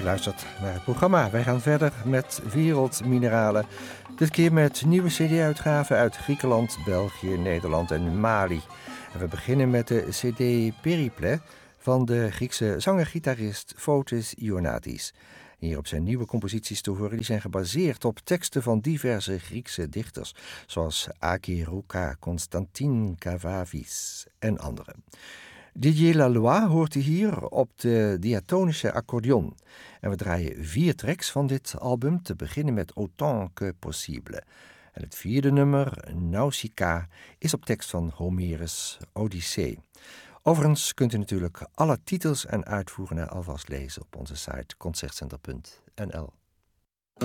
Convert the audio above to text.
U luistert naar het programma. Wij gaan verder met wereldmineralen. Dit keer met nieuwe cd-uitgaven uit Griekenland, België, Nederland en Mali. En we beginnen met de cd Periple van de Griekse zanger-gitarist Fotis Ionatis. Hierop zijn nieuwe composities te horen. Die zijn gebaseerd op teksten van diverse Griekse dichters, zoals Acherouka, Constantin Cavafis en anderen. Didier Laloy hoort u hier op de diatonische accordeon. En we draaien 4 tracks van dit album, te beginnen met Autant que possible. En het 4e nummer, Nausicaa, is op tekst van Homerus' Odyssee. Overigens kunt u natuurlijk alle titels en uitvoeringen alvast lezen op onze site concertcenter.nl.